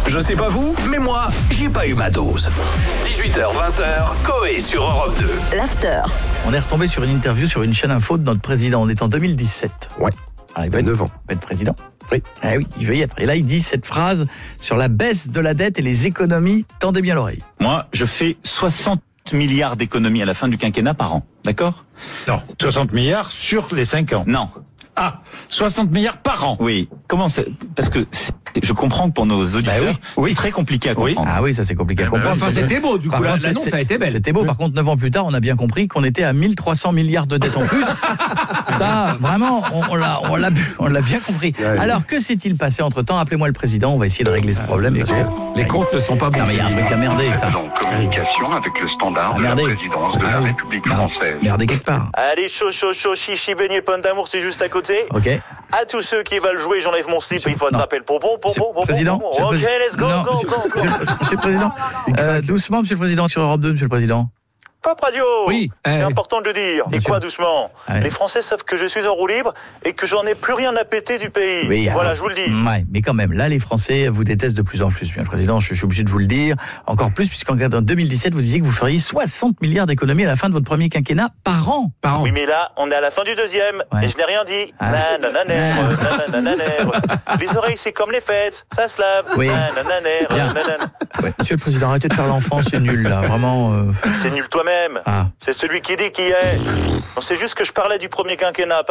Je sais pas vous, mais moi, j'ai pas eu ma dose. 18h-20h, Coé sur Europe 2. L'after. On est retombé sur une interview sur une chaîne info de notre président. On est en 2017. Ouais. Ah, il veut 9 ans. Il veut être président. Oui. Ah oui, il veut y être. Et là, il dit cette phrase sur la baisse de la dette et les économies. Tendez bien l'oreille. Moi, je fais 60 milliards d'économies à la fin du quinquennat par an. D'accord ? Non, 60 milliards sur les 5 ans. Non. Ah, 60 milliards par an. Oui. Comment c'est ? Parce que je comprends que pour nos auditeurs, c'est très compliqué à comprendre. Ah oui, ça c'est compliqué à comprendre. Enfin, c'était beau, du coup, Par contre, l'annonce a été belle. C'était beau, par contre, 9 ans plus tard, on a bien compris qu'on était à 1300 milliards de dettes en plus. Ça, vraiment, on l'a bien compris. Ouais. Alors, que s'est-il passé entre-temps ? Appelez-moi le président, on va essayer de régler ce problème. Parce que Les comptes ne sont pas bons. non, mais il y a un truc à merder, ça. En communication avec le standard de la Merdé. présidence de la République française. Merdez quelque part. Allez, chaud, chichi, beignet, pomme d'amour, c'est juste à côté. Ok. À tous ceux qui veulent jouer, j'enlève mon slip, il faut attraper le pompon. Monsieur le Président. Ok, let's go, Non, go. Monsieur le Président. Doucement, Monsieur le Président, sur Europe 2, Monsieur le Président. Pop Radio. Oui. C'est important de le dire. Bien Et quoi, sûr. doucement Ouais. Les Français savent que je suis en roue libre et que j'en ai plus rien à péter du pays. Oui, Voilà, alors, je vous le dis. Ouais, mais quand même, là, les Français vous détestent de plus en plus, Monsieur le Président. Je suis obligé de vous le dire. Encore plus, puisqu'en 2017, vous disiez que vous feriez 60 milliards d'économies à la fin de votre premier quinquennat par an. Par an. Oui, mais là, on est à la fin du deuxième Ouais. et je n'ai rien dit. Ah. Nanananère. Les oreilles, c'est comme les fêtes, ça se lave. Oui. Nanananère, Bien. nanana. Ouais. Monsieur le Président, arrêtez de faire l'enfant, c'est nul, là. Vraiment. C'est nul toi-même. Ah. C'est celui qui dit qui est. Non, c'est juste que je parlais du premier quinquennat.